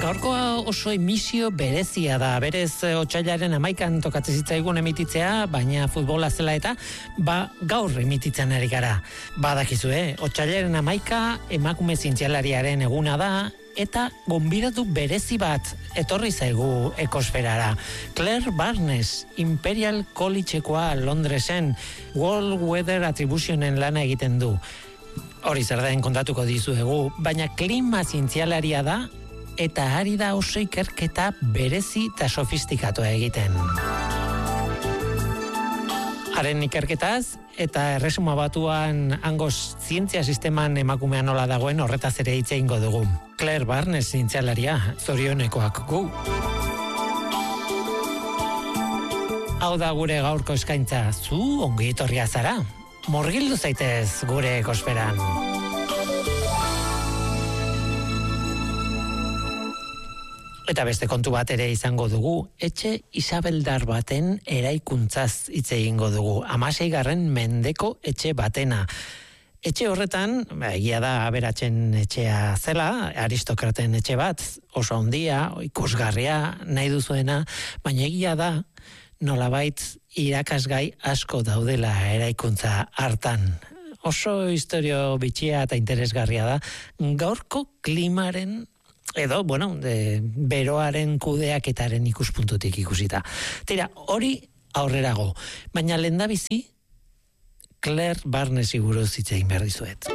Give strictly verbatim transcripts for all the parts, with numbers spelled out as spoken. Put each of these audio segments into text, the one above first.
Gaurkoa oso emisio berezia da, berez otsailaren hamaikan tokatzen zitzaigun emititzea, baina futbola zela eta ba gaur emititzen ari gara. Badakizue, otsailaren hamaika emakume zientzialariaren eguna da, eta gonbidatu berezi bat etorri zaigu ekosferara. Claire Barnes, Imperial Collegekoa Londresen, World Weather Attributionen lana egiten du. Hori zer den kontatuko dizuegu, baina klima zientzialaria da, eta ari da oso ikerketa berezi eta sofistikatua egiten. Haren ikerketaz, eta erresuma batuan hangoz zientzia sisteman emakumea nola dagoen horretaz ere hitz egingo dugu. Claire Barnes zientzialaria, zorionekoak gu. Hau da gure gaurko eskaintza, zu ongi etorria zara. Murgildu zaitez gure ekosferan. Eta beste kontu bat ere izango dugu, etxe isabeldar baten eraikuntzaz hitz egingo dugu. Hamaseigarren mendeko etxe batena. Etxe horretan, egia da aberatsen etxea zela, aristokraten etxe bat, oso handia, ikusgarria, nahi duzuena, baina egia da, nolabait irakasgai asko daudela eraikuntza hartan. Oso historio bitxia eta interesgarria da, gaurko klimaren edo, bueno, de, beroaren kudeaketaren ikuspuntutik ikusita. Tira, hori aurrerago, baina lehendabizi Claire Barnes buruz hitz egin behar dizuet.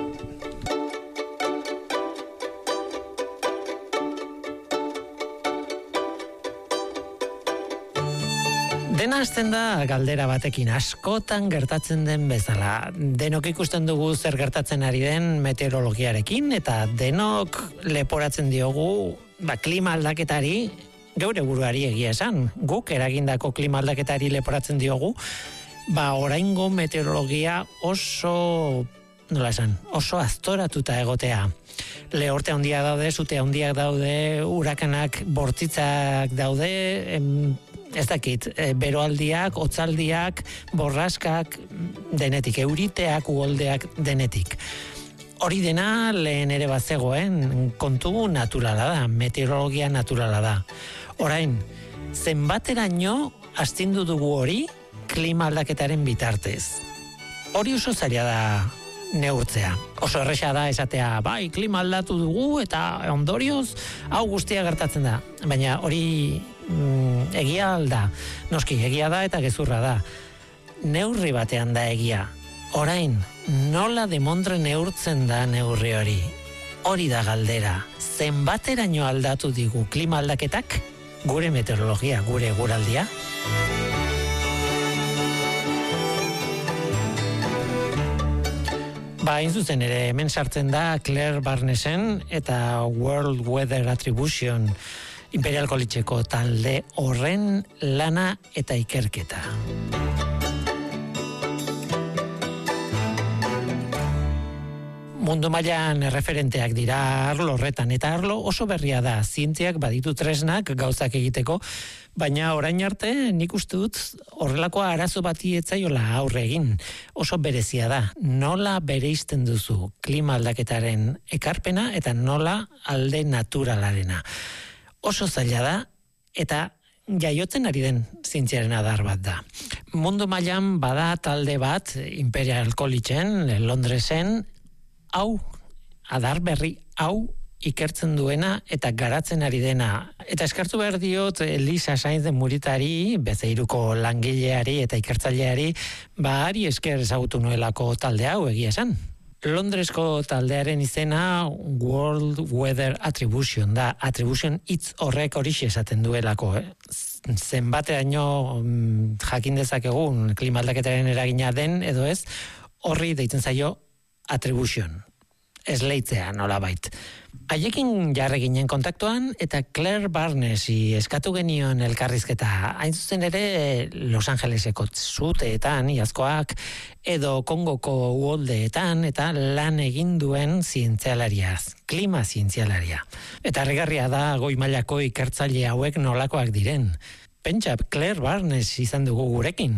Dena hasten da galdera batekin, askotan gertatzen den bezala. Denok ikusten dugu zer gertatzen ari den meteorologiarekin, eta denok leporatzen diogu ba, klima aldaketari, geure buruari egia esan. Guk eragindako klima aldaketari leporatzen diogu, ba oraingo meteorologia oso, nola esan, oso aztoratuta egotea. Lehorte handia daude, zute handiak daude, urakanak bortitzak daude, em, ez dakit, e, beroaldiak, hotzaldiak, borraskak, denetik, euriteak, uholdeak, denetik. Hori dena lehen ere bat zegoen, kontu naturala da, meteorologia naturala da. Orain, zenbateraino astindu dugu hori klima aldaketaren bitartez. Hori oso zaila da neurtzea. Oso erresa da esatea, bai, klima aldatu dugu eta ondorioz hau guztia gertatzen da. Baina hori mm, egia alda. Noski, egia da eta gezurra da. Neurri batean da egia. Orain, nola demontre neurtzen da neurri hori? Hori da galdera. Zenbateraino aldatu digu klima aldaketak gure meteorologia, gure guraldia? Ba, hain zuzen ere, hemen sartzen da Claire Barnesen eta World Weather Attribution Imperial Collegeko talde horren lana eta ikerketa. Mundu mailan erreferenteak dira arlo horretan, eta arlo oso berria da, zientziak baditu tresnak gauzak egiteko, baina orain arte nik uste dut horrelakoa arazo bati etzaiola aurre egin. Oso berezia da, nola bereizten duzu klima aldaketaren ekarpena eta nola alde naturalarena. Oso zaila da, eta jaiotzen ari den zientziaren adar bat da. Mundu mailan bada talde bat, Imperial Collegeen, Londresen, hau, adar berri, hau ikertzen duena eta garatzen ari dena. Eta eskertu behar diot Lisa Sainz de Muritari, Bezeiruko langileari eta ikertzaileari, ba ari esker ezagutu nuelako talde hau egia esan. Londresko taldearen izena World Weather Attribution da. Attribution hitz horrek horixe esaten duelako. Eh? Zenbateraino mm, jakin dezakegun klima aldaketaren eragina den edo ez, horri deitzen zaio attribution, esleitzea nolabait. Haiekin jarri ginen kontaktuan eta Claire Barnesi eskatu genion elkarrizketa. Hain zuzen ere Los Angeleseko zuteetan, iazkoak, edo Kongoko uholdeetan eta lan egin duen zientzialariaz, klima zientzialaria. Eta harrigarria da goi mailako ikertzaile hauek nolakoak diren. Pentsa, Claire Barnes izan dugu gurekin.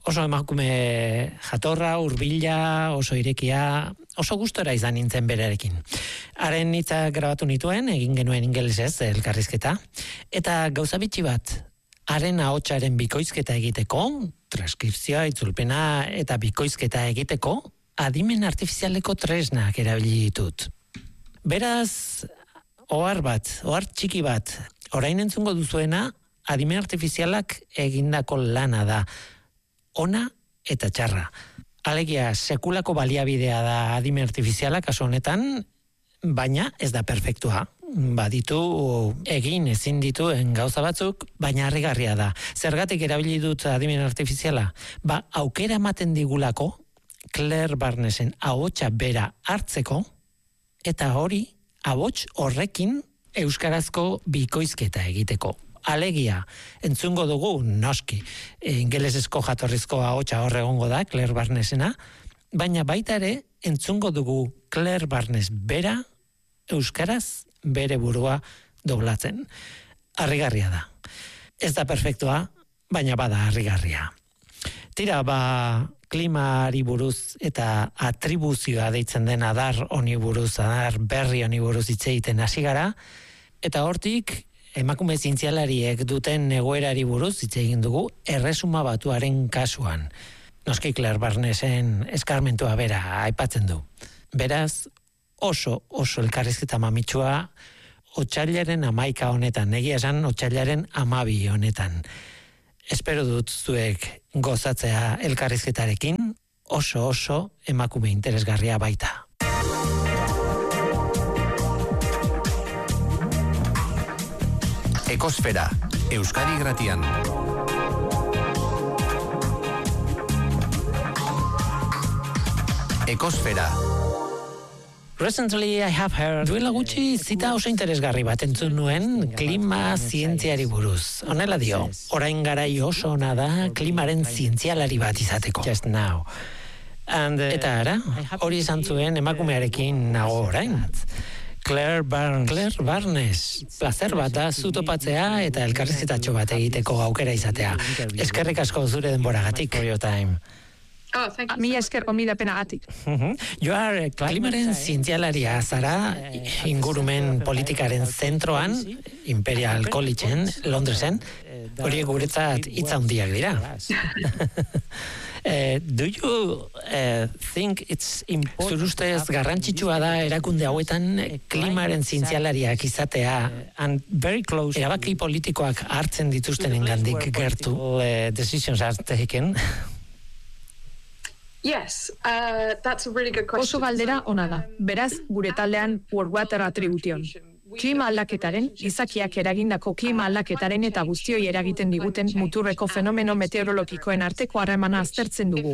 oso emakume jatorra, hurbila, oso irekia, oso gustora izan nintzen berarekin. Haren hitzak grabatu nituen, egin genuen ingelesez elkarrizketa, eta gauza bitxi bat, haren ahotsaren bikoizketa egiteko, transkripzioa, itzulpena eta bikoizketa egiteko, adimen artifizialeko tresnak erabili ditut. Beraz, ohar bat, ohar txiki bat, orain entzungo duzuena, adimen artifizialak egindako lana da, ona eta txarra. Alegia, sekulako baliabidea da adimen artifiziala kasu honetan, baina ez da perfektua. Baditu egin ezin dituen gauza batzuk, baina harrigarria da. Zergatik erabili dut adimen artifiziala? Ba, aukera ematen digulako, Claire Barnesen ahotsa bera hartzeko, eta hori, ahots horrekin euskarazko bikoizketa egiteko. Alegia, entzungo dugu, noski, ingelesezko jatorrizko ahotsa hor egongo da, Claire Barnesena, baina baita ere, entzungo dugu Claire Barnes bera, euskaraz, bere burua doblatzen. Harrigarria da. Ez da perfektua, baina bada harrigarria. Tira, ba, klimari buruz eta atribuzioa deitzen den adar honi buruz, adar berri honi buruz hitz egiten hasi gara, eta hortik, emakume zientzialariek duten egoerari buruz hitz egin dugu Erresuma Batuaren kasuan. Noski Claire Barnesen eskarmentua bera aipatzen du. Beraz, oso, oso elkarrizketa mamitsua otsailaren hamaika honetan, egia esan otsailaren hamabi honetan. Espero dut zuek gozatzea elkarrizketarekin, oso oso emakume interesgarria baita. Ekosfera, Euskadi Gratian. Ekosfera. Recently I have heard duela gutxi zita oso interesgarri bat entzun nuen klima zientziari buruz. Honela dio, orain garai oso ona da klimaren zientzialari bat izateko. Just now. And, uh, eta ara, hori izan zuen emakumearekin nago orain. Claire Barnes, Claire Barnes, placer bat da zutopatzea eta elkarrizketatxo bat egiteko aukera izatea. Eskerrik asko zure denboragatik. For your time. Oh, thank you. Mi esker gomidapenagatik. Joar, klimaren zientzialaria zara ingurumen politikaren zentroan, Imperial Collegeen, Londresen, hori guretzat hitz handiak dira. Uh, do you uh, think it's important? Zure ustez garrantzitsua da erakunde hauetan klimaren zientzialariak izatea and very close erabaki politikoak hartzen dituztenengandik gertu uh, decisions are taken? Yes, uh, that's a really good question. Oso galdera ona da. Beraz, gure taldean World Water Attribution. Klima aldaketaren, gizakiak eragindako klima aldaketaren eta guztioi eragiten diguten muturreko fenomeno meteorologikoen arteko harremana aztertzen dugu.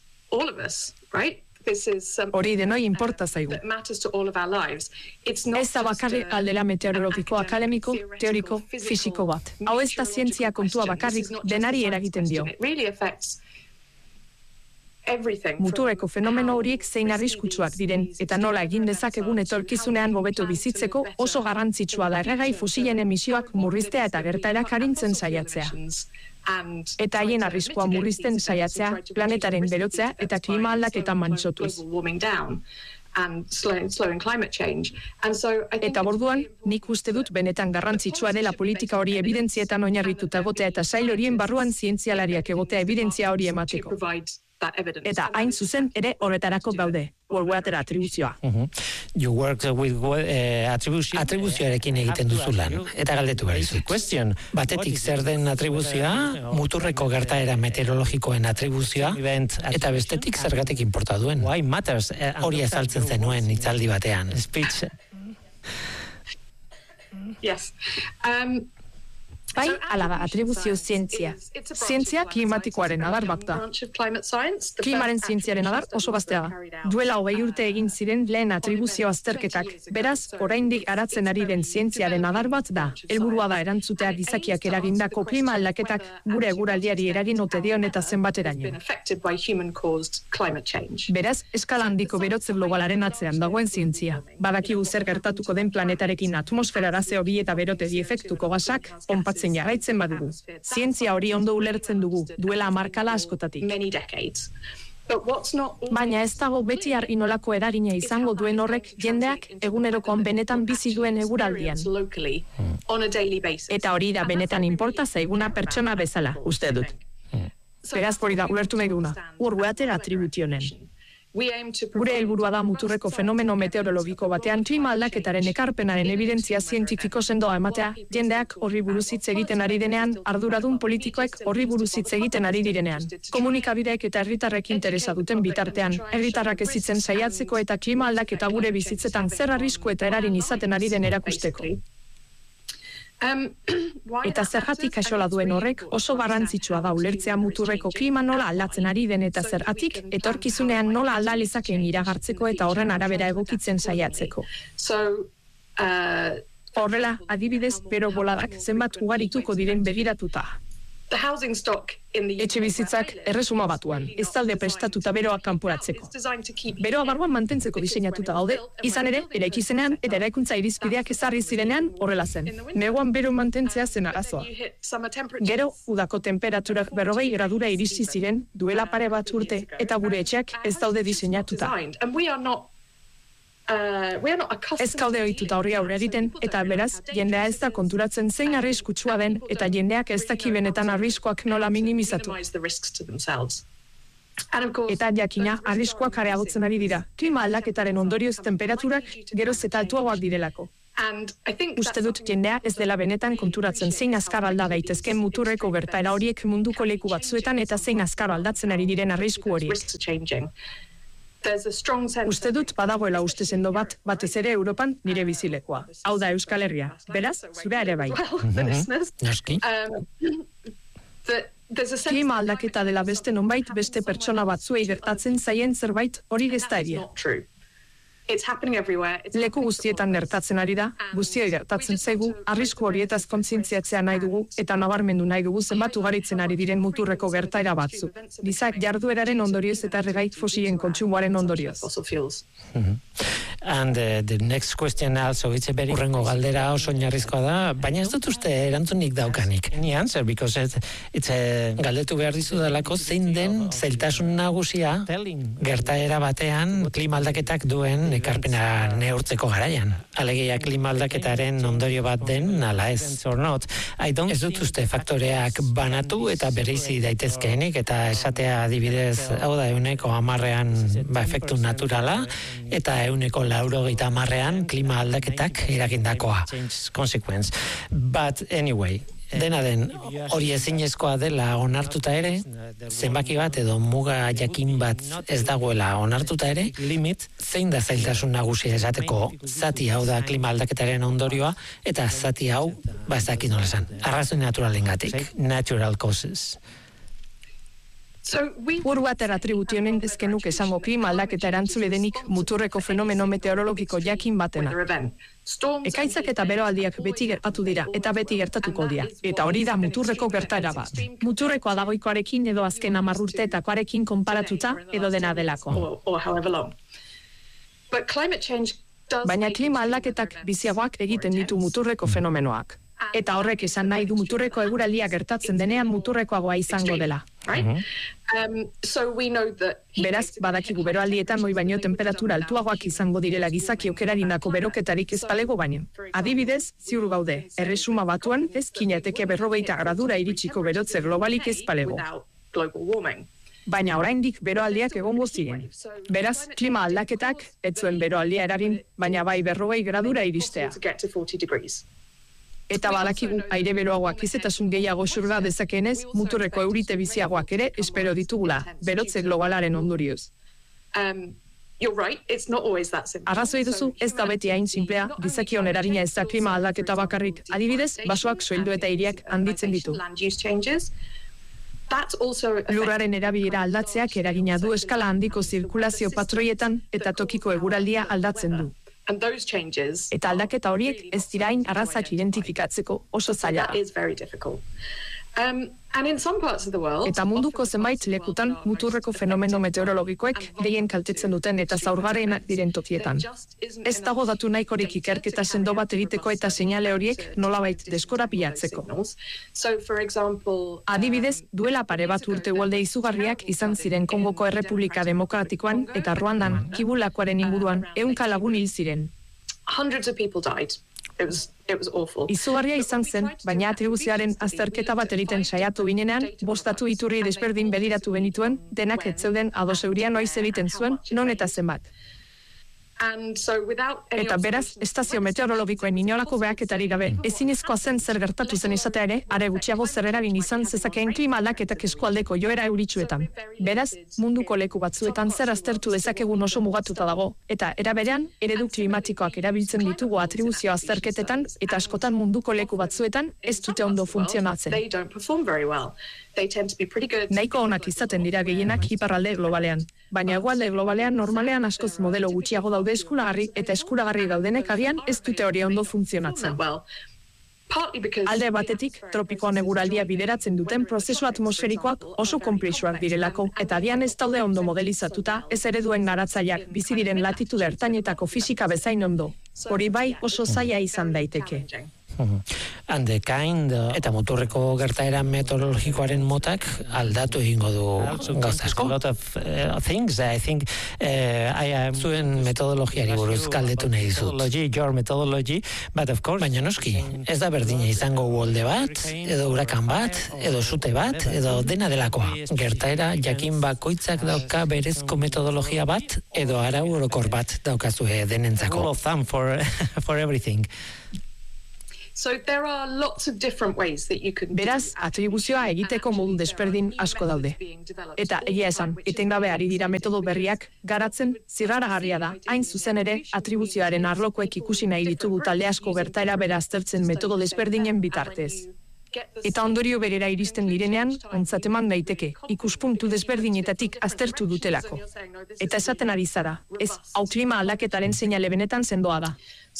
Hori denoi inporta zaigu. Ez da bakarrik aldera meteorologiko akademiko, teoriko, fisiko bat. Hau ez da zientzia kontua bakarrik denari eragiten dio. Muturreko fenomeno horiek zein arriskutsuak diren eta nola egin dezakegun etorkizunean hobeto bizitzeko oso garrantzitsua da erregai fosilen emisioak murriztea eta gertaerak arintzen saiatzea. Eta haien arriskua murrizten saiatzea, planetaren berotzea eta klima aldaketa mantsotuz. Eta borduan, nik uste dut benetan garrantzitsua dela politika hori evidentzietan oinarrituta egotea eta sail horien barruan zientzialariak egotea evidentzia hori emateko. Eta hain zuzen ere horretarako gaude, World Water Attribuzioa. Uh-huh. You work with uh, atribuzio, atribuzioarekin egiten duzu lan, eta galdetu behar izu. Question, batetik zer den atribuzioa, muturreko gertaera meteorologikoen atribuzioa, eta bestetik zergatik inporta duen. Hori azaltzen zenuen hitzaldi batean. Speech. Yes. Um, Bai, ala da, atribuzio zientzia. Zientzia klimatikoaren adar bat da. Klimaren zientziaren adar oso gaztea da. Duela hogei urte egin ziren lehen atribuzio azterketak. Beraz, oraindik garatzen ari den zientziaren adar bat da. Helburua da erantzutea gizakiak eragindako klima aldaketak gure eguraldiari eragin ote dion eta zenbateraino. Beraz, eskala handiko berotze globalaren atzean dagoen zientzia. Badakigu zer gertatuko den planetarekin atmosferara ze hobi eta berote di efektuko gasak onpatzen bizitzen jarraitzen badugu. Zientzia hori ondo ulertzen dugu, duela hamarkada askotatik. Baina ez dago beti argi nolako eragina izango duen horrek jendeak egunerokoan benetan bizi duen eguraldian. Eta hori da benetan inporta zaiguna pertsona bezala, uste dut. Beraz hori da, ulertu nahi duguna, urguatera atributionen. Gure helburua da muturreko fenomeno meteorologiko batean klima aldaketaren ekarpenaren evidentzia zientifiko sendoa ematea, jendeak horri buruz hitz egiten ari denean, arduradun politikoek horri buruz hitz egiten ari direnean. Komunikabideek eta herritarrek interesa duten bitartean, herritarrak ezitzen saiatzeko eta klima aldaketa gure bizitzetan zer arrisku eta erarin izaten ari den erakusteko. Eta zergatik axola duen horrek oso garrantzitsua da ulertzea muturreko klima nola aldatzen ari den eta zergatik etorkizunean nola alda lezakeen iragartzeko eta horren arabera egokitzen saiatzeko. Horrela, adibidez, bero boladak zenbat ugarituko diren begiratuta. Etxe bizitzak erresuma batuan, ez talde prestatuta beroak kanporatzeko. Beroa barruan mantentzeko diseinatuta gaude, izan ere, eraiki zenean eta eraikuntza irizpideak ezarri zirenean horrela zen. Neguan bero mantentzea zen arazoa. Gero, udako temperaturak berrogei gradura iritsi ziren, duela pare bat urte, eta gure etxeak ez daude diseinatuta. Ez gaude ohituta horri aurre egiten, eta beraz, jendea ez da konturatzen zein arriskutsua den, eta jendeak ez daki benetan arriskuak nola minimizatu. Eta jakina, arriskuak areagotzen ari dira. Klima aldaketaren ondorioz temperaturak geroz eta altuagoak direlako. Uste dut jendea ez dela benetan konturatzen zein azkar alda daitezken muturreko gertaera horiek munduko leku batzuetan eta zein azkar aldatzen ari diren arrisku horiek. Uste dut badagoela uste sendo bat, batez ere Europan nire bizilekoa. Hau da Euskal Herria. Beraz, zure ere bai. Noski. Klima aldaketa dela beste nonbait beste pertsona batzuei gertatzen zaien zerbait hori ez da egia. Leku guztietan gertatzen ari da, guztioi gertatzen zaigu, arrisku horietaz kontzientziatzea nahi dugu eta nabarmendu nahi dugu zenbat ugaritzen ari diren muturreko gertaera batzu. Gizak jardueraren ondorioz eta erregai fosilen kontsumoaren ondorioz. And uh, the next question also, it's a very urrengo galdera oso oinarrizkoa da, baina ez dut uste erantzunik daukanik. Any answer, because it, it's a, galdetu behar dizu dalako zein den zailtasun nagusia gertaera batean klima aldaketak duen ekarpena neurtzeko garaian. Alegia klima aldaketaren ondorio bat den, ala ez, or not. I don't, ez dut uste faktoreak banatu eta bereizi daitezkeenik, eta esatea adibidez, hau da euneko hamarrean ba, efektu naturala, eta euneko laurogeita hamarrean klima aldaketak eragindakoa. Consequence. But anyway, dena den hori ezinezkoa dela onartuta ere, zenbaki bat edo muga jakin bat ez dagoela onartuta ere, limit zein da zailtasun nagusia esateko zati hau da klima aldaketaren ondorioa, eta zati hau, ba ez dakit nola esan, arrazoi naturalengatik, natural causes. Urwater atributionen ezkenuk esango klima aldaketa erantzule denik muturreko fenomeno meteorologiko jakin batena. Ekaitzak eta beroaldiak beti gertatu dira eta beti gertatuko dira. Eta hori da muturreko gertaera bat. Muturreko adagoikoarekin edo azken hamar urteetakoarekin konparatuta edo dena delako. Baina klima aldaketak biziagoak egiten ditu muturreko fenomenoak. Eta horrek esan nahi du muturreko eguraldia gertatzen denean muturrekoagoa izango dela. Beraz, badakigu beroaldietan moi baino temperatura altuagoak izango direla gizaki okerarindako beroketarik ez balego baino. Adibidez, ziur gaude, erresuma batuan ez kinateke berrogeita gradura iritsiko berotze globalik ez balego. Baina oraindik beroaldiak egongo ziren. Beraz, klima aldaketak ez zuen beroaldia erarin, baina bai berrogei gradura iristea. Eta badakigu aire beroagoak izetasun gehiago xurga dezakeenez, muturreko eurite biziagoak ere espero ditugula, berotze globalaren ondorioz. Arrazoi duzu, ez da beti hain sinplea, gizakion eragina ez da klima aldaketa bakarrik. Adibidez, basoak, soildu eta hiriak handitzen ditu. Lurraren erabilera aldatzeak eragina du eskala handiko zirkulazio patroietan eta tokiko eguraldia aldatzen du. Eta aldaketa horiek ez dirain arrazak identifikatzeko oso zaila. Um, and in some parts of the world, eta munduko zenbait lekutan muturreko fenomeno meteorologikoek gehien kaltetzen duten eta zaurgarrienak diren tokietan. Ez dago datu nahikorik ikerketa sendo bat egiteko eta seinale horiek nolabait deskorapilatzeko. Adibidez, duela pare bat urte uholde izugarriak izan ziren Kongoko Errepublika Demokratikoan eta Ruandan kibulakoaren inguruan ehunka lagun hil ziren. Hundreds of people died. It was, it was awful. Izugarria izan zen, baina atribuzioaren azterketa bat egiten saiatu ginenean, bostatu iturri desberdin begiratu benituen, denak ez zeuden ados eurian noiz egiten zuen, non eta zenbat. Eta beraz, estazio meteorologikoen inolako behaketari gabe, ezinezkoa zen zer gertatu zen izatea ere, are gutxiago zer eragin izan zezakeen klima aldaketak eskualdeko joera euritsuetan. Beraz, munduko leku batzuetan zer aztertu dezakegun oso mugatuta dago, eta era berean, eredu klimatikoak erabiltzen ditugu atribuzio azterketetan, eta askotan munduko leku batzuetan ez dute ondo funtzionatzen. Nahiko onak izaten dira gehienak iparralde globalean, baina hegoalde globalean normalean askoz modelo gutxiago daude eskuragarri eta eskuragarri daudenek agian ez dute hori ondo funtzionatzen. Alde batetik, tropikoan eguraldia bideratzen duten prozesu atmosferikoak oso konplexuak direlako, eta agian ez daude ondo modelizatuta, ez ereduen naratzaileak bizi diren latitude ertainetako fisika bezain ondo. Hori bai oso zaila izan daiteke. And the kind, uh, eta muturreko gertaera meteorologikoaren motak aldatu egingo du gauza asko. A lot of uh, things, I think, uh, I am zuen metodologiari buruz galdetu nahi dizut. Your methodology, but of course, baina noski, ez da berdina izango uholde bat, edo hurakan bat, edo sute bat, edo dena delakoa. Gertaera jakin bakoitzak dauka berezko metodologia bat, edo arau orokor bat daukazue denentzako. Rule of thumb for, for everything. So there are lots of different ways that you can Beraz, atribuzioa egiteko modu desberdin asko daude. Eta egia esan, etengabe ari dira metodo berriak garatzen zirraragarria da. Hain zuzen ere, atribuzioaren arlokoek ikusi nahi ditugu talde asko gertaera bera aztertzen metodo desberdinen bitartez. Eta ondorio berera iristen direnean, ontzat eman daiteke, ikuspuntu desberdinetatik aztertu dutelako. Eta esaten ari zara, ez, hau klima aldaketaren seinale benetan sendoa da.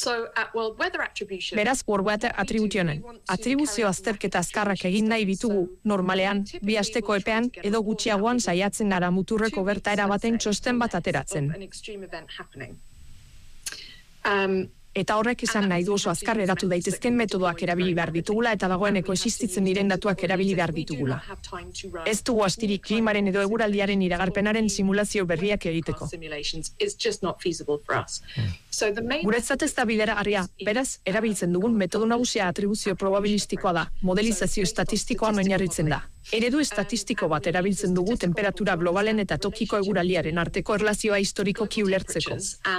Beraz, World Weather Attributionen, atribuzio azterketa azkarrak egin nahi ditugu normalean, bi asteko epean edo gutxiagoan saiatzen gara muturreko gertaera baten txosten bat ateratzen. Eta horrek esan nahi du oso azkar eratu daitezken metodoak erabili behar ditugula eta dagoeneko existitzen diren datuak erabili behar ditugula. Ez dugu astirik klimaren edo eguraldiaren iragarpenaren simulazio berriak egiteko. Guretzat ez da bideragarria, beraz, erabiltzen dugun metodo nagusia atribuzio probabilistikoa da, modelizazio estatistikoan oinarritzen da. Eredu estatistiko bat erabiltzen dugu temperatura globalen eta tokiko eguraldiaren arteko erlazioa historikoki ulertzeko.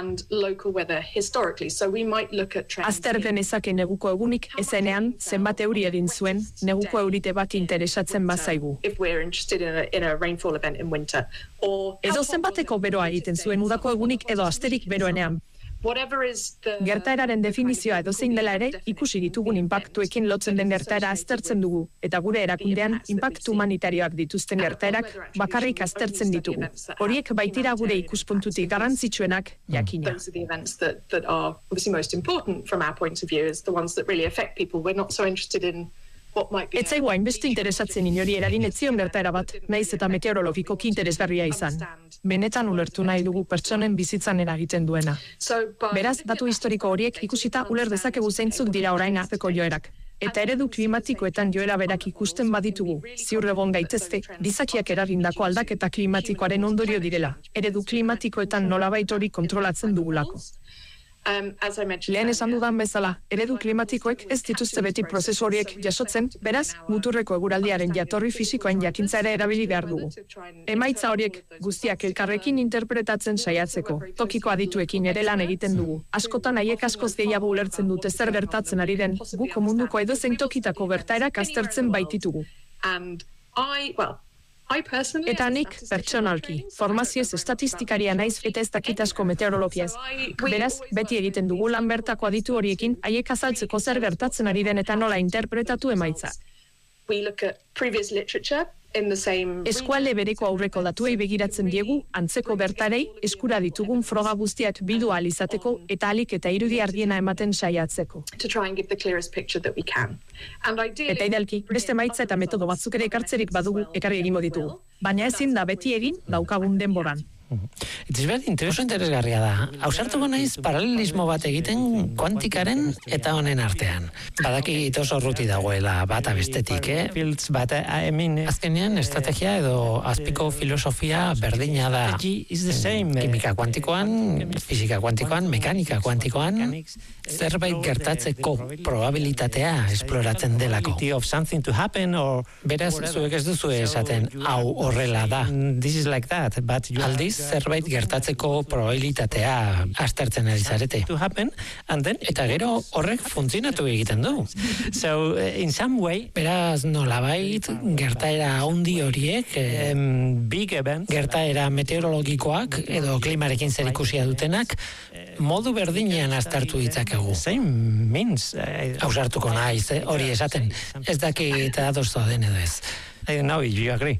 Azter genezake neguko egunik ezenean zenbat euri egin zuen neguko eurite bat interesatzen bazaigu. Edo zenbateko beroa egiten zuen udako egunik edo asterik beroenean. Gertaeraren definizioa edozein dela ere, ikusi ditugun inpaktuekin lotzen den gertaera aztertzen dugu, eta gure erakundean inpaktu humanitarioak dituzten gertaerak bakarrik aztertzen ditugu. Horiek baitira gure ikuspuntutik garrantzitsuenak jakina. Ez zaigu hainbeste interesatzen inori eragin ez zion gertaera bat, nahiz eta meteorologikoki interesgarria izan. Benetan ulertu nahi dugu pertsonen bizitzan eragiten duena. Beraz, datu historiko horiek ikusita uler dezakegu zeintzuk dira orain arteko joerak. Eta eredu klimatikoetan joera berak ikusten baditugu, ziur egon gaitezte, gizakiak eragindako aldaketa klimatikoaren ondorio direla. Eredu klimatikoetan nolabait hori kontrolatzen dugulako. Lehen esan dudan bezala, eredu klimatikoek ez dituzte beti prozesu horiek jasotzen, beraz, muturreko eguraldiaren jatorri fisikoen jakintza ere erabili behar dugu. Emaitza horiek guztiak elkarrekin interpretatzen saiatzeko, tokiko adituekin ere lan egiten dugu. Askotan haiek askoz gehiago ulertzen dute zer gertatzen ari den, guk munduko edozein tokitako gertaerak aztertzen baititugu. Eta nik, pertsonalki, formazioez estatistikaria naiz eta ez dakit asko meteorologiaz. Beraz, beti egiten dugu lan bertako aditu horiekin, haiek azaltzeko zer gertatzen ari den eta nola interpretatu emaitza. Eskualde bereko aurreko datuei begiratzen diegu, antzeko bertarei eskura ditugun froga guztiak bildu ahal izateko eta alik eta irudi argiena ematen saiatzeko. Eta idealki, beste maitza eta metodo batzuk ere ekartzerik badugu ekarri egingo ditugu. Baina ezin da beti egin daukagun denboran. It's very oso interesgarria da. Ausartuko naiz paralelismo bat egiten kuantikaren eta honen artean. Badakit oso urruti dagoela bata bestetik, eh? Fields bat, azkenean estrategia edo azpiko filosofia berdina da. Kimika kuantikoan, fisika kuantikoan, mekanika kuantikoan, zerbait gertatzeko probabilitatea esploratzen delako. Beraz, zuek ez duzu esaten hau horrela da. Aldiz, zerbait gertatzeko probabilitatea aztertzen ari zarete. Eta gero horrek funtzionatu egiten du. So, in some way, beraz nolabait gertaera handi horiek, gertaera meteorologikoak edo klimarekin zerikusia dutenak, modu berdinean aztertu ditzakegu. Ausartuko naiz, hori esaten. Ez dakit ados zauden edo ez. I don't know if you agree.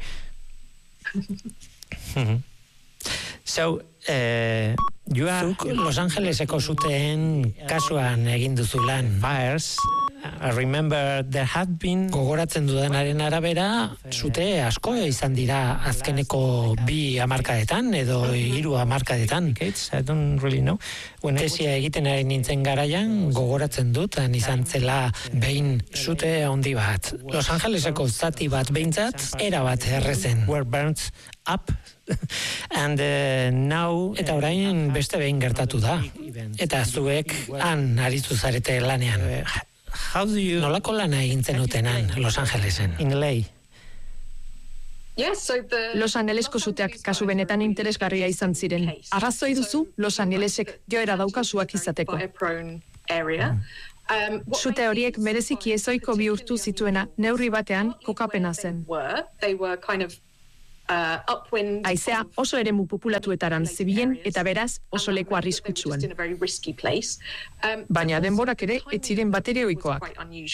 So, uh, zuk Los Angeleseko zuteen kasuan egin duzu lan. Fires, I remember there had been... Gogoratzen dudanaren arabera, zute asko izan dira azkeneko bi hamarkadetan edo hiru hamarkadetan. I don't really know. Tesia egiten ari nintzen garaian, gogoratzen dut, han izan zela behin zute handi bat. Los Angeleseko zati bat behintzat, era bat errezen. Were burnt up. And uh, now, eta orain beste behin gertatu da. Eta zuek han aritu zarete lanean. How do you... Nolako lana egin zenutenan Los Angelesen? In L A. Los Angelesko zuteak kasu benetan interesgarria izan ziren. Arrazoi duzu Los Angelesek joera daukasuak izateko. Zute horiek mereziki ezoiko bihurtu zituena neurri batean kokapena zen. Haizea oso eremu populatuetaran zibilen eta beraz oso leku arriskutsuen. Baina denborak ere ez ziren batere ohikoak.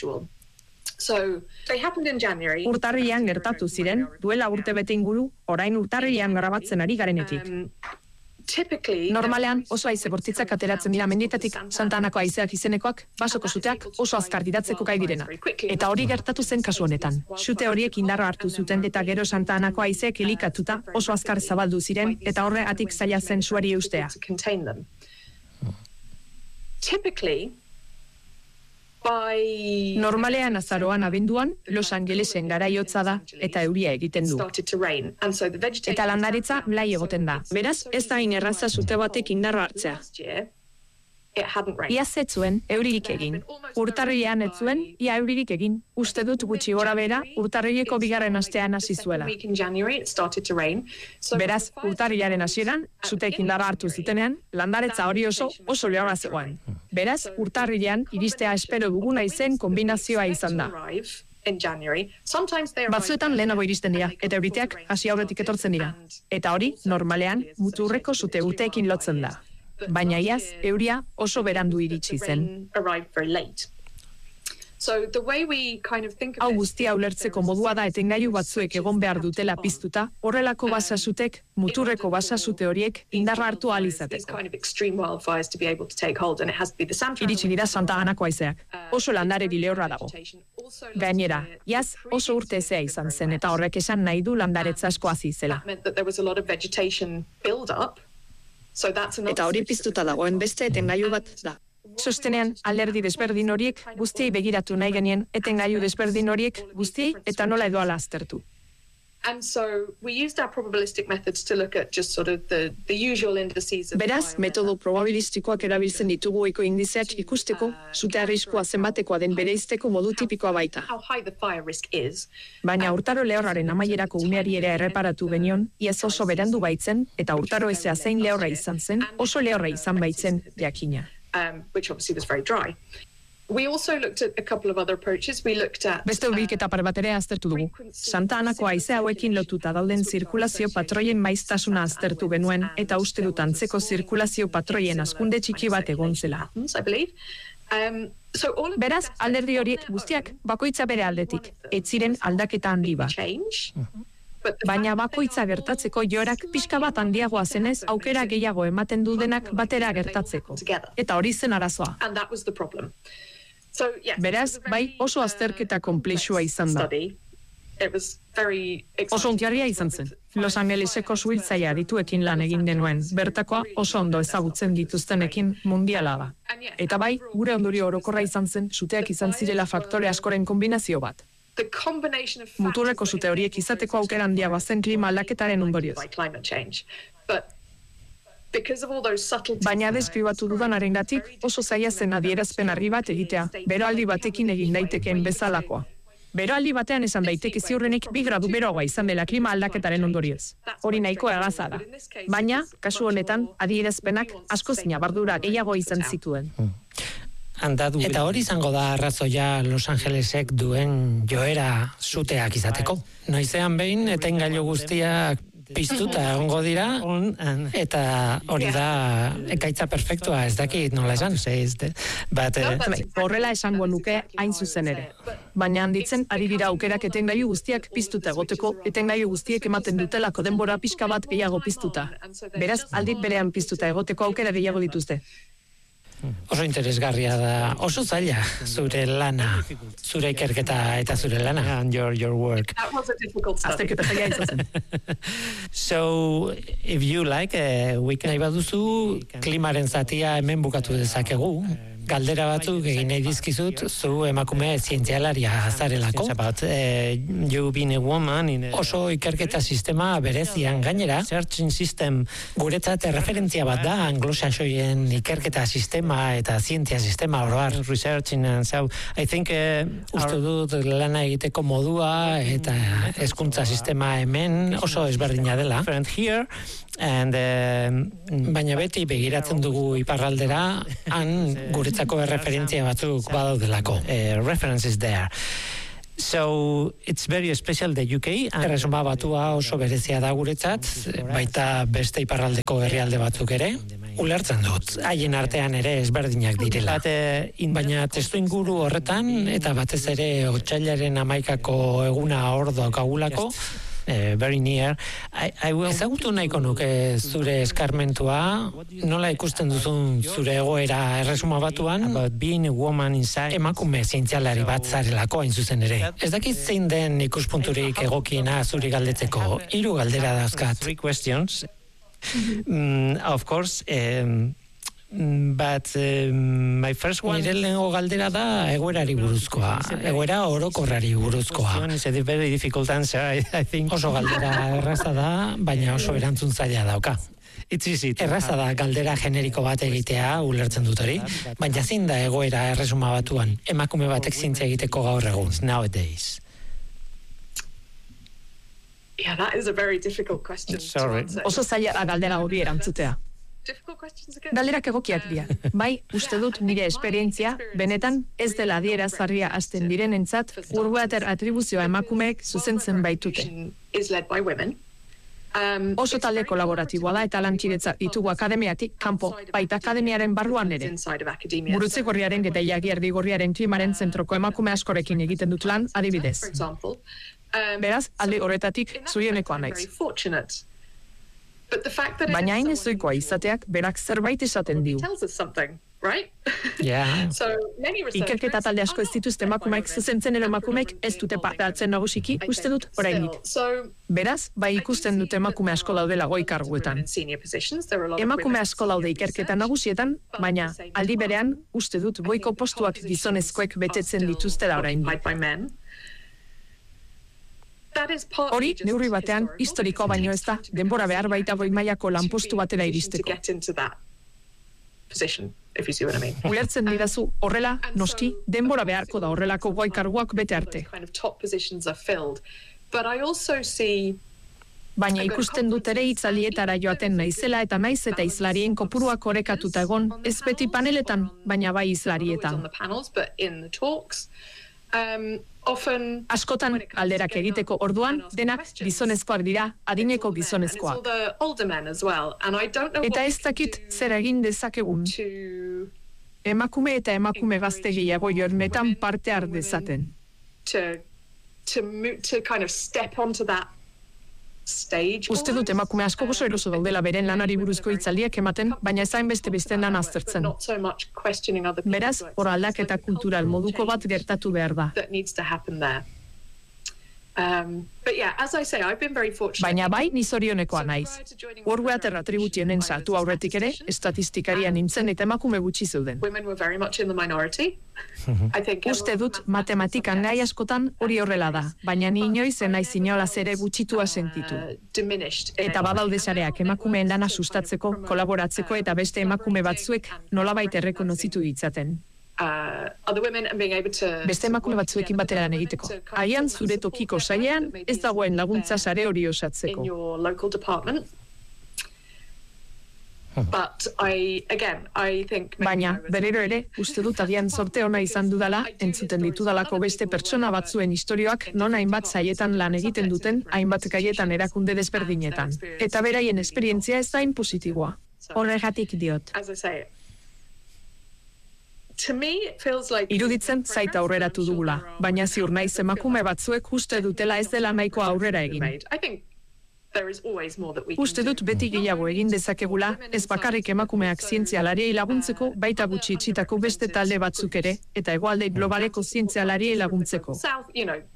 Urtarrilean gertatu ziren, duela urte bete inguru, orain urtarrilean grabatzen ari garenetik. Normalean oso haize bortitzak ateratzen dira menditatik, Santa Anako haizeak izenekoak, basoko zuteak oso azkar gidatzeko gai direna. Eta hori gertatu zen kasu honetan. Zute horiek indarra hartu zuten eta gero Santa Anako haizeek elikatuta oso azkar zabaldu ziren eta horregatik zaila zen suari eustea. Normalean azaroan abenduan, Los Angelesen garaiotza da eta euria egiten du. Eta landaritza blai egoten da. Beraz, ez da inerraza zute batek indarra hartzea. Iaz ez zuen euririk egin. Urtarrilean ez zuen, ia euririk egin. Uste dut gutxi gora bera, urtarrileko bigarren astean hasi zuela. Beraz, urtarrilaren hasieran, zuteek indarra hartu zutenean, landaretza hori oso oso lehorra zegoen. Beraz, urtarrilean, iristea espero duguna izen kombinazioa izan da. Batzuetan lehenago iristen dira, eta euriteak hasi aurretik etortzen dira. Eta hori, normalean, muturreko zute urteekin lotzen da. Baina iaz, euria oso berandu iritsi zen. Hau guztia ulertzeko modua da etengailu batzuek egon behar dutela piztuta, horrelako basasutek, muturreko basasute horiek indarra hartu ahal izateko. Iritsi dira Santa Anako haizeak, oso landare bilehorra dago. Gainera, iaz oso urte ezea izan zen, eta horrek esan nahi du landaretza asko hazi zela. Eta hori piztuta dagoen beste etengailu bat da. Sostenean, alderdi desberdin horiek guztiei begiratu nahi genien, etengailu desberdin horiek guztiei eta nola edo ala aztertu. Beraz, metodo probabilistikoak erabiltzen ditugu ohiko indizeak ikusteko, zute arriskua zenbatekoa den bereizteko modu tipikoa baita. Baina urtaro lehorraren amaierako uneari ere erreparatu genion, iaz oso berandu baitzen, eta urtaro ezea zein lehorra izan zen, oso lehorra izan baitzen jakina. Beste ubiketa par bat ere aztertu dugu. Santa Anako haize hauekin lotuta dauden zirkulazio patroien maiztasuna aztertu genuen eta uste dut antzeko zirkulazio patroien hazkunde txiki bat egon zela. Beraz, alderdi horiek guztiak bakoitza bere aldetik, ez ziren aldaketa handi bat. Baina bakoitza gertatzeko joerak pixka bat handiagoa zenez, aukera gehiago ematen du denak batera gertatzeko. Eta hori zen arazoa. Beraz, bai oso azterketa konplexua izan da. Oso ontiarria izan zen. Los Angeleseko suhiltzaile adituekin lan egin denuen, bertakoa oso ondo ezagutzen dituztenekin mundiala da. Eta bai, gure ondorio orokorra izan zen, suteak izan zirela faktore askoren kombinazio bat. Muturreko sute horiek izateko aukera handiagoa zen klima aldaketaren ondorioz. Baina deskribatu dudanarengatik oso zaila zen adierazpen argi bat egitea, beroaldi batekin egin daitekeen bezalakoa. Beroaldi batean esan daiteke ziurrenik bi gradu beroagoa izan dela klima aldaketaren ondorioz. Hori nahiko erraza da. Baina, kasu honetan, adierazpenak asko zinabardura gehiago izan zituen. Andadu. Eta hori izango da arrazoia Los Angelesek duen joera suteak izateko. Noizean behin, etengailu guztiak piztuta egongo dira, eta hori da ekaitza perfektua, ez dakit nola esan, bat... Horrela esango nuke hain zuzen ere. Baina handitzen ari dira aukerak etengailu guztiak piztuta egoteko, etengailu guztiek ematen dutelako denbora pixka bat gehiago piztuta. Beraz, aldit berean piztuta egoteko aukera gehiago dituzte. Oso interesgarria da, oso zaila zure lana, zure ikerketa eta zure lana. And your, your work. Azterketa zaila izan zen. So, if you like, uh, we can... Nahi baduzu, klimaren zatia hemen bukatu dezakegu. Galdera batzuk egin nahi dizkizut, zu emakume zientzialaria zarelako. About, uh, you being a woman in a... Oso ikerketa sistema berezian gainera. Searching system guretzat referentzia bat da, anglosaxoien ikerketa sistema eta zientzia sistema oroar. Researching and so, I think, uh, uste dut lana egiteko modua eta hezkuntza sistema hemen oso ezberdina dela. Here, and, uh, baina beti begiratzen dugu iparraldera, han guretzako erreferentzia batzuk badaudelako. Uh, references there. So, it's very special the U K. Erresuma batua oso berezia da guretzat, baita beste iparraldeko herrialde batzuk ere. Ulertzen dut, haien artean ere ezberdinak direla. Bat, in, baina testu inguru horretan, eta batez ere otsailaren hamaikako eguna hor daukagulako, Uh, very near. I, I will... Ezagutu nahiko nuke zure eskarmentua, nola ikusten duzun zure egoera Erresuma Batuan, about being a woman inside, emakume zientzialari bat zarelako hain zuzen ere. Ez dakit zein den ikuspunturik egokiena zuri galdetzeko, hiru galdera dauzkat. Three questions. mm, of course, um, but um, my first one... Nire lehengo galdera da egoerari buruzkoa, egoera orokorrari buruzkoa. It's a very difficult answer, I, I think. Oso galdera erraza da, baina oso erantzun zaila dauka. Erraza da galdera generiko bat egitea, ulertzen dut hori, baina zein da egoera Erresuma Batuan, emakume batek zientzia egiteko gaur egun, nowadays. Yeah, that is a very difficult question. Sorry. Oso zaila da galdera hori erantzutea. Galderak egokiak dira. Bai, uste dut nire esperientzia, benetan ez dela adierazgarria hasten direnentzat, Urwater atribuzioa emakumeek zuzentzen baitute. Oso talde kolaboratiboa da eta lankidetza ditugu akademiatik kanpo, baita akademiaren barruan ere. Gurutze gorriaren eta Ilagiardi gorriaren klimaren zentroko emakume askorekin egiten dut lan, adibidez. Beraz, alde horretatik zuienekoa naiz. Baina hain ezoikoa izateak berak zerbait esaten diu. Yeah. Ikerketa talde asko ez dituzte emakumeek zuzentzen ero emakumeek ez dute parte hartzen nagusiki, uste dut oraindik. Beraz, bai ikusten dute emakume asko daudela goi karguetan. Emakume asko daude ikerketa nagusietan, baina aldi berean uste dut goiko postuak gizonezkoek betetzen dituztela oraindik. Hori, neurri batean, historikoa baino ez da, denbora behar baita goi mailako lanpostu batera iristeko. Ulertzen didazu, horrela, noski, denbora beharko da horrelako goi karguak bete arte. Baina ikusten dut ere hitzaldietara joaten naizela eta naiz eta hizlarien kopuruak orekatuta egon, ez beti paneletan, baina bai hizlarietan. Askotan alderak egiteko orduan, denak gizonezkoak dira, adineko gizonezkoak. Eta ez dakit zer egin dezakegun. emakume eta emakume gazte gehiago jornetan parte har dezaten. To, to, to kind of step onto that stage. Uste dut emakume asko oso eroso daudela beren lanari buruzko hitzaldiak ematen, baina ez hain beste beste lan aztertzen. Beraz, hor aldaketa kultural moduko bat gertatu behar da. Um, but yeah, as I say, I've been very fortunate. Baina bai, ni zorionekoa naiz. Worldwatcher atributionen sartu aurretik ere, estatistikarian nintzen eta emakume gutxi zeuden. Women were very much in the minority. I think Uste dut, matematikan gai askotan hori horrela da, baina ni inoiz naiz inolaz ere gutxitua sentitu. Eta badaude sareak emakumeen lana sustatzeko, kolaboratzeko eta beste emakume batzuek nolabait errekonozitu ditzaten. Uh, other women and being able to beste emakume batzuekin batera lan egiteko. Haian zure tokiko sailean ez dagoen laguntza sare hori osatzeko. in your local department. But I, again, I think Baina, berriro ere, uste dut agian sorte ona izan dudala, entzuten ditudalako beste pertsona batzuen istorioak non hainbat saietan lan egiten duten, hainbat gaietan erakunde desberdinetan. Eta beraien esperientzia ez da hain positiboa. Horregatik diot. As I say, to me it feels like Iruditzen zait aurreratu dugula, baina ziur naiz emakume batzuek uste dutela ez dela nahiko aurrera egin. I think there is always more that we can Uste dut beti gehiago egin dezakegula, ez bakarrik emakumeak zientzialariei laguntzeko, baita gutxi itxitako beste talde batzuk ere, eta hegoalde globaleko zientzialariei laguntzeko. South, you know,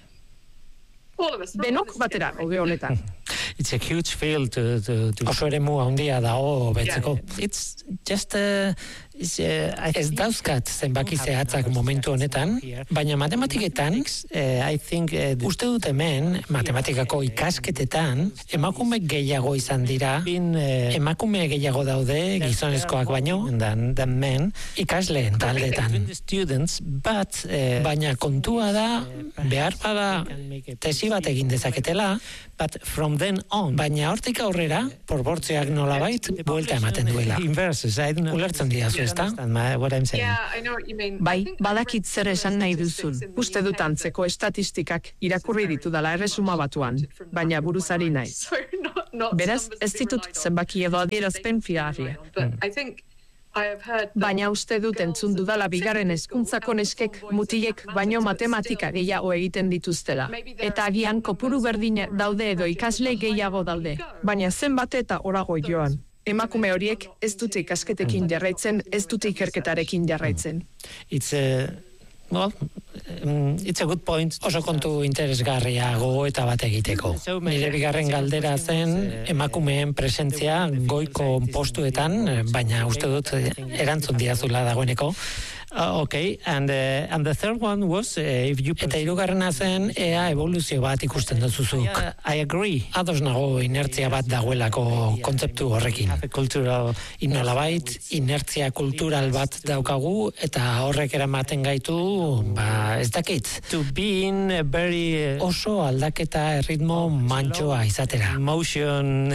all of us. Denok batera, hoge honetan. It's a huge field to, to, to oso eremu handia dago betzeko. It's just uh, is, uh, ez dauzkat zenbaki zehatzak momentu honetan, baina matematiketan, uh, I think, uh, uste dut hemen, matematikako ikasketetan, emakume gehiago izan dira, bin, uh, emakume gehiago daude, gizonezkoak baino, dan, dan men, ikasleen taldetan. Students, but, uh, baina kontua da, behar bada tesi bat egin dezaketela, but from then on, baina hortik aurrera, proportzioak nolabait, buelta ematen duela. Ulertzen didazu, ezta? Yeah, I know what you mean. Bai, badakit zer esan nahi duzun. Uste dut antzeko estatistikak irakurri ditudala erresuma batuan, baina buruzari naiz. So not, not Beraz, ez ditut zenbaki edo adierazpen fiarria. But I think I have heard that Baina uste dut entzun dudala bigarren hezkuntzako neskek mutilek baino matematika gehiago egiten dituztela. Eta agian kopuru berdina daude edo ikasle gehiago daude. Baina zenbat eta orago joan. Emakume horiek ez dute ikasketekin jarraitzen, ez dute ikerketarekin jarraitzen. It's a, well, um, it's a good point. Oso kontu interesgarria gogoeta bat egiteko. Nire bigarren galdera zen emakumeen presentzia goiko postuetan, baina uste dut erantzun diazula dagoeneko. Uh, okay, and, uh, and the third one was, uh, if you... Eta hirugarrena zen, ea evoluzio bat ikusten duzuzuk. Yeah, I agree. Ados nago inertzia bat dagoelako kontzeptu horrekin. Kultural, inolabait, inertzia kultural bat daukagu, eta horrek eramaten gaitu, ba, ez dakit. To be in a very... Oso aldaketa erritmo mantxoa izatera. Motion...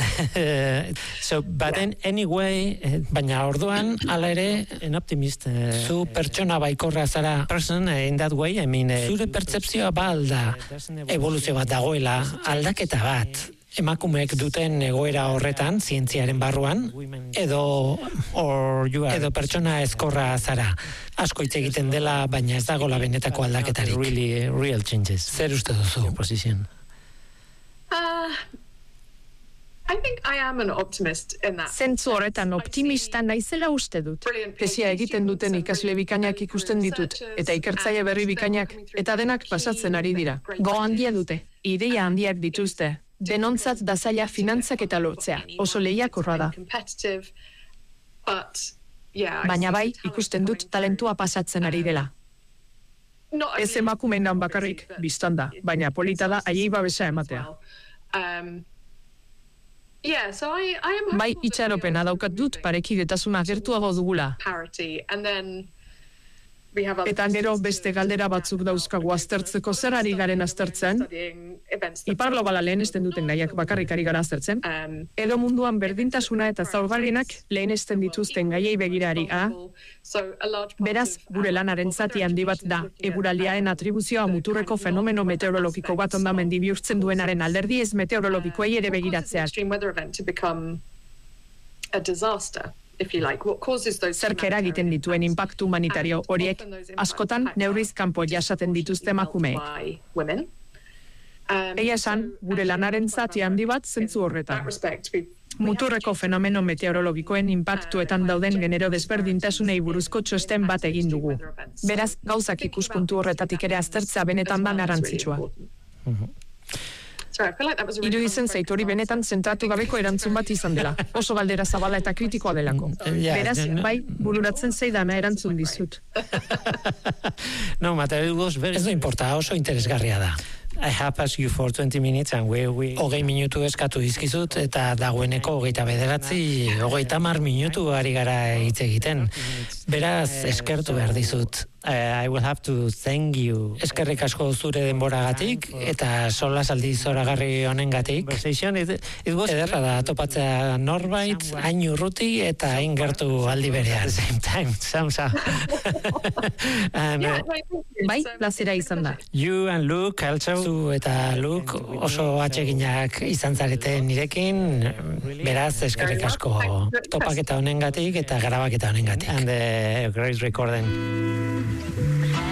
so, but then, anyway, baina orduan, ala ere, an optimist... Uh, zu pertsona baikorra zara person in that way, I mean, zure pertzepzioa ba alda evoluzio bat dagoela, aldaketa bat emakumeek duten egoera horretan, zientziaren barruan, edo or you are, edo pertsona ezkorra zara. Asko hitz egiten dela, baina ez dagoela benetako aldaketarik. Really, real changes. Zer uste duzu? Position. Uh, I think I am an optimist in that. Zentzu horretan optimista naizela uste dut. Tesia egiten duten ikasle bikainak ikusten ditut, eta ikertzaile berri bikainak, eta denak pasatzen ari dira. Go handia dute, ideia handiak dituzte. Denontzat da zaila finantzak eta lortzea, oso lehiakorra da. Baina bai, ikusten dut talentua pasatzen ari dela. Ez emakumeengan bakarrik, biztan da, baina polita da haiei babesa ematea. Yeah, so I, I am bai, itxaropena daukat dut parekidetasuna gertuago dugula. parity, and then we have other Eta gero beste galdera batzuk dauzkagu aztertzeko zer ari garen aztertzen, studying events that ipar globala lehenesten duten gaiak bakarrik ari gara aztertzen, um, edo munduan berdintasuna eta zaurgarrienak lehenesten dituzten gaiei begirari, a? so a large part Beraz, of gure our lanaren zati handi bat da, eguraldiaren atribuzioa muturreko fenomeno meteorologiko bat ondamendi bihurtzen duenaren alderdi ez meteorologikoei ere begiratzea. extreme weather event to become a disaster. if you like, what causes those Zerk eragiten dituen inpaktu humanitario horiek askotan neurriz kanpo jasaten dituzte emakumeek. Egia esan, gure lanaren zati handi bat zentzu horretan. Muturreko fenomeno meteorologikoen inpaktuetan dauden genero desberdintasunei buruzko txosten bat egin dugu. Beraz, gauzak ikuspuntu horretatik ere aztertzea benetan da garrantzitsua. Iruditzen zait hori benetan zentratu gabeko erantzun bat izan dela. Oso galdera zabala eta kritikoa delako. Beraz, bai, bururatzen zeidana erantzun dizut. No, ez du importa, oso interesgarria da. I have asked you for twenty minutes and we, we... Hogei minutu eskatu dizkizut eta dagoeneko hogeita bederatzi, hogeita mar minutu ari gara hitz egiten. Beraz, eskertu behar dizut. I will have to thank you. Eskerrik asko zure denboragatik eta sola saldi zoragarri honengatik. Ederra da topatzea norbait, hain urruti eta hain gertu aldi berean. Same time, Samsa. Bai, plazera izan da. You and Luke, also, zu eta Luke oso atseginak izan zarete nirekin, beraz eskerrik asko topaketa honengatik eta grabaketa honengatik. And the great recording.